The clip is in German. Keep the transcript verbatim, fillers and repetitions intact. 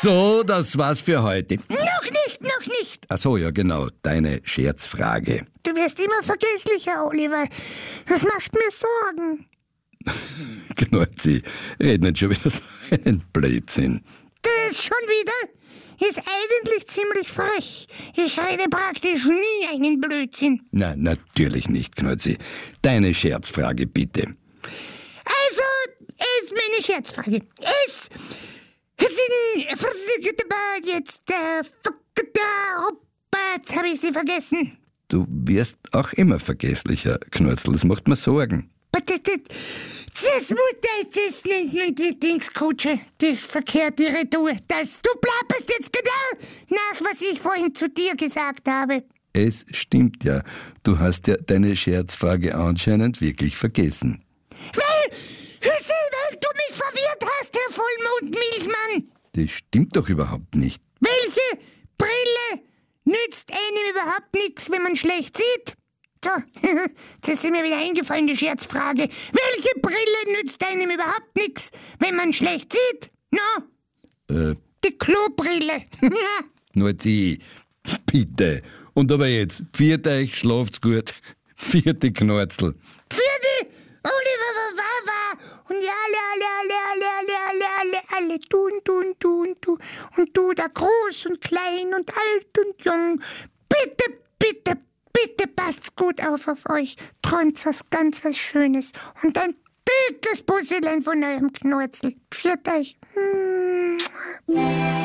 So, das war's für heute. Noch nicht, noch nicht. Ach so, ja genau, deine Scherzfrage. Du wirst immer vergesslicher, Oliver. Das macht mir Sorgen. Knurzi, red nicht schon wieder so einen Blödsinn. Das schon wieder? Ist eigentlich ziemlich frech. Ich rede praktisch nie einen Blödsinn. Na, natürlich nicht, Knurzi. Deine Scherzfrage, bitte. Also, ist meine Scherzfrage. Es sind jetzt, äh, jetzt habe ich sie vergessen. Du wirst auch immer vergesslicher, Knurzel, das macht mir Sorgen. Das Mutter, das nennt man die Dingskutsche, die verkehrte Retour. Das, du plapperst jetzt genau nach, was ich vorhin zu dir gesagt habe. Es stimmt ja, du hast ja deine Scherzfrage anscheinend wirklich vergessen. Weil, weil du mich verwirrt hast, Herr Vollmond-Milchmann. Das stimmt doch überhaupt nicht. Welche Brille nützt einem überhaupt nichts, wenn man schlecht sieht? So, das ist mir wieder eingefallen, die Scherzfrage. Welche Brille nützt einem überhaupt nichts, wenn man schlecht sieht? No? Äh. Die Klobrille. Nur die, bitte. Und aber jetzt, pfiat euch, schlaft's gut. Vierte Knorzel. Vierte, Oliver, Wawa. Und ja, alle, alle, alle, alle, alle, alle, alle, alle. Du und du und du und du. Und du da groß und klein und alt und jung. Bitte, bitte, bitte passt's gut auf auf euch. Träumt was ganz was Schönes. Und ein dickes Busselein von eurem Knorzel. Pfiat euch.